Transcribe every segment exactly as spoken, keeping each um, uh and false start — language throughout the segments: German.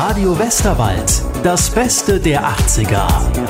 Radio Westerwald, das Beste der achtziger.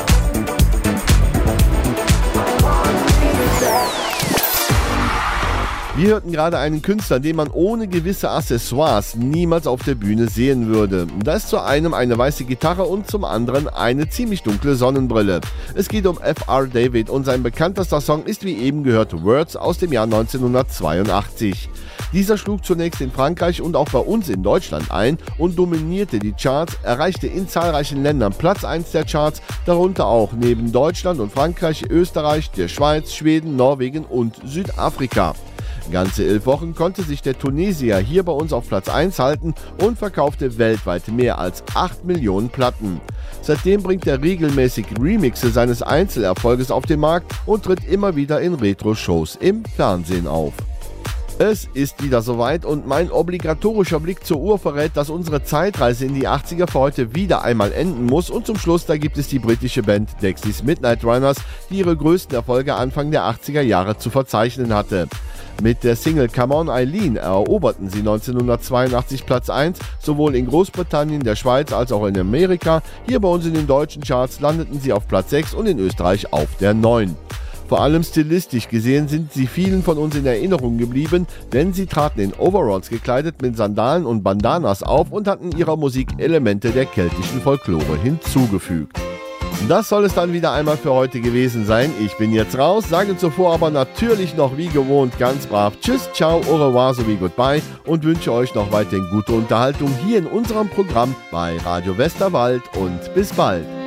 Wir hörten gerade einen Künstler, den man ohne gewisse Accessoires niemals auf der Bühne sehen würde. Da ist zu einem eine weiße Gitarre und zum anderen eine ziemlich dunkle Sonnenbrille. Es geht um F R David und sein bekanntester Song ist wie eben gehört Words aus dem Jahr neunzehnhundertzweiundachtzig. Dieser schlug zunächst in Frankreich und auch bei uns in Deutschland ein und dominierte die Charts, erreichte in zahlreichen Ländern Platz eins der Charts, darunter auch neben Deutschland und Frankreich, Österreich, der Schweiz, Schweden, Norwegen und Südafrika. Ganze elf Wochen konnte sich der Tunesier hier bei uns auf Platz eins halten und verkaufte weltweit mehr als acht Millionen Platten. Seitdem bringt er regelmäßig Remixe seines Einzelerfolges auf den Markt und tritt immer wieder in Retro-Shows im Fernsehen auf. Es ist wieder soweit und mein obligatorischer Blick zur Uhr verrät, dass unsere Zeitreise in die achtziger für heute wieder einmal enden muss und zum Schluss, da gibt es die britische Band Dexys Midnight Runners, die ihre größten Erfolge Anfang der achtziger Jahre zu verzeichnen hatte. Mit der Single Come On Eileen eroberten sie neunzehnhundertzweiundachtzig Platz eins, sowohl in Großbritannien, der Schweiz als auch in Amerika. Hier bei uns in den deutschen Charts landeten sie auf Platz sechs und in Österreich auf der neun. Vor allem stilistisch gesehen sind sie vielen von uns in Erinnerung geblieben, denn sie traten in Overalls gekleidet mit Sandalen und Bandanas auf und hatten ihrer Musik Elemente der keltischen Folklore hinzugefügt. Das soll es dann wieder einmal für heute gewesen sein. Ich bin jetzt raus, sage zuvor aber natürlich noch wie gewohnt ganz brav Tschüss, ciao, au revoir sowie goodbye und wünsche euch noch weiterhin gute Unterhaltung hier in unserem Programm bei Radio Westerwald und bis bald.